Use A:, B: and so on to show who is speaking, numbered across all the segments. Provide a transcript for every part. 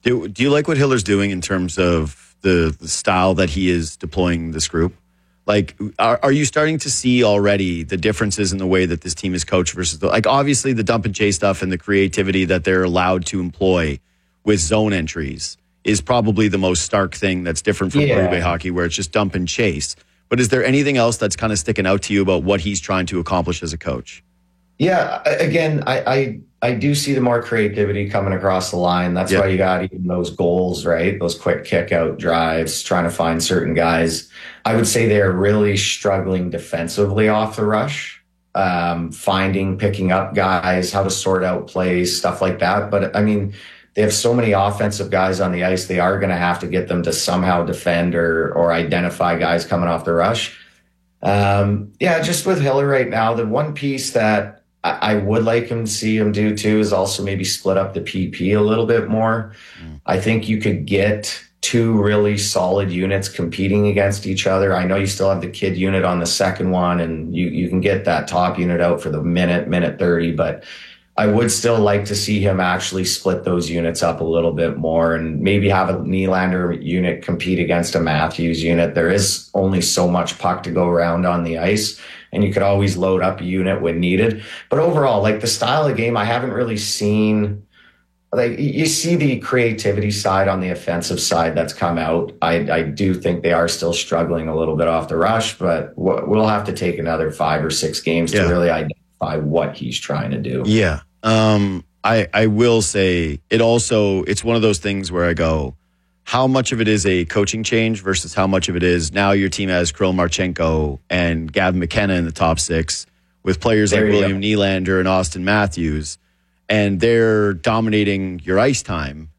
A: Do you like what Hiller's doing in terms of the style that he is deploying this group? Like, are you starting to see already the differences in the way that this team is coached versus obviously the dump and chase stuff and the creativity that they're allowed to employ with zone entries is probably the most stark thing that's different from Berube hockey, where it's just dump and chase. But is there anything else that's kind of sticking out to you about what he's trying to accomplish as a coach?
B: Yeah, again, I do see the more creativity coming across the line. That's why you got even those goals, right? Those quick kick out drives, trying to find certain guys. I would say they're really struggling defensively off the rush, picking up guys, how to sort out plays, stuff like that. But I mean, they have so many offensive guys on the ice, they are going to have to get them to somehow defend or identify guys coming off the rush. Just with Hiller right now, the one piece that I would like him to see him do too is also maybe split up the PP a little bit more. I think you could get two really solid units competing against each other. I know you still have the kid unit on the second one, and you can get that top unit out for the minute 30, but I would still like to see him actually split those units up a little bit more and maybe have a Nylander unit compete against a Matthews unit. There is only so much puck to go around on the ice, and you could always load up a unit when needed. But overall, like the style of game, I haven't really seen. Like you see the creativity side on the offensive side that's come out. I do think they are still struggling a little bit off the rush, but we'll have to take another 5 or 6 games to really identify what he's trying to do.
A: Yeah. I will say it's one of those things where I go, how much of it is a coaching change versus how much of it is now your team has Kirill Marchenko and Gavin McKenna in the top 6 with players like William Nylander and Austin Matthews, and they're dominating your ice time.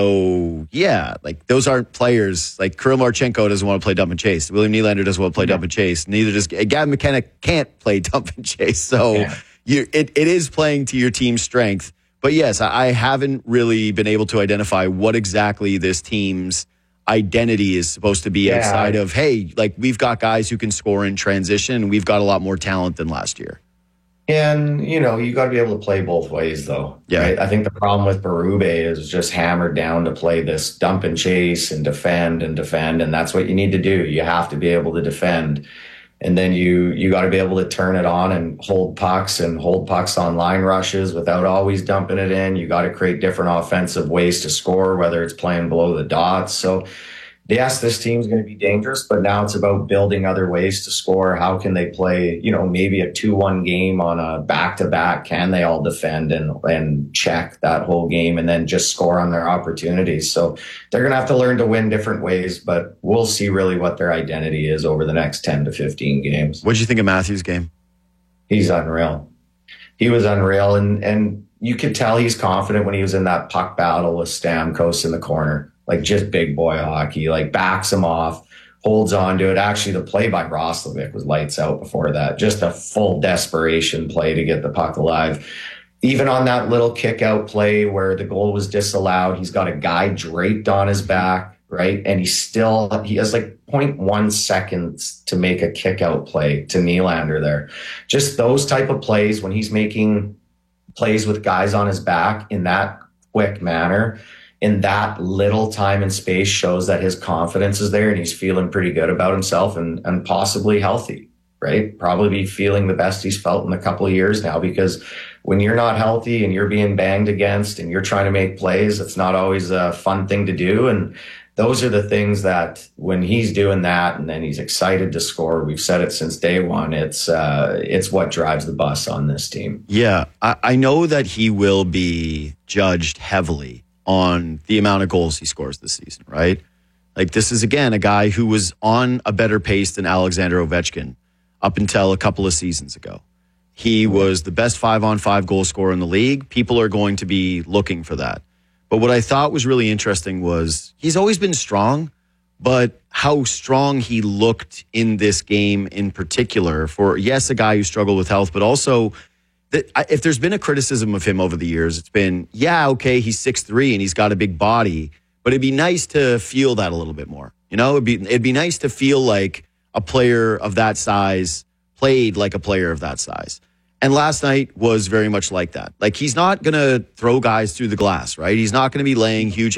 A: So, those aren't players. Like, Kirill Marchenko doesn't want to play dump and chase. William Nylander doesn't want to play dump and chase. Neither does Gavin McKenna can't play dump and chase. So, it is playing to your team's strength. But yes, I haven't really been able to identify what exactly this team's identity is supposed to be outside of, hey, like, we've got guys who can score in transition, and we've got a lot more talent than last year.
B: And, you got to be able to play both ways, though. Yeah. Right? I think the problem with Berube is just hammered down to play this dump and chase and defend. And that's what you need to do. You have to be able to defend. And then you got to be able to turn it on and hold pucks on line rushes without always dumping it in. You got to create different offensive ways to score, whether it's playing below the dots. So, yes, this team's going to be dangerous, but now it's about building other ways to score. How can they play, maybe a 2-1 game on a back-to-back? Can they all defend and check that whole game and then just score on their opportunities? So they're going to have to learn to win different ways, but we'll see really what their identity is over the next 10 to 15 games.
A: What did you think of Matthews' game?
B: He's unreal. He was unreal, and you could tell he's confident when he was in that puck battle with Stamkos in the corner. Like, just big boy hockey, like, backs him off, holds on to it. Actually, the play by Roslovic was lights out before that. Just a full desperation play to get the puck alive. Even on that little kick out play where the goal was disallowed, he's got a guy draped on his back, right? And he has like 0.1 seconds to make a kick out play to Nylander there. Just those type of plays when he's making plays with guys on his back in that quick manner, in that little time and space, shows that his confidence is there and he's feeling pretty good about himself and possibly healthy, right? Probably feeling the best he's felt in a couple of years now, because when you're not healthy and you're being banged against and you're trying to make plays, it's not always a fun thing to do. And those are the things that when he's doing that and then he's excited to score, we've said it since day one, it's what drives the bus on this team.
A: Yeah, I know that he will be judged heavily on the amount of goals he scores this season, right? Like, this is, again, a guy who was on a better pace than Alexander Ovechkin up until a couple of seasons ago. He was the best 5-on-5 goal scorer in the league. People are going to be looking for that. But what I thought was really interesting was he's always been strong, but how strong he looked in this game in particular for, yes, a guy who struggled with health, but also if there's been a criticism of him over the years, it's been, okay, he's 6'3" and he's got a big body, but it'd be nice to feel that a little bit more. It'd be nice to feel like a player of that size played like a player of that size. And last night was very much like that. Like, he's not going to throw guys through the glass, right? He's not going to be laying huge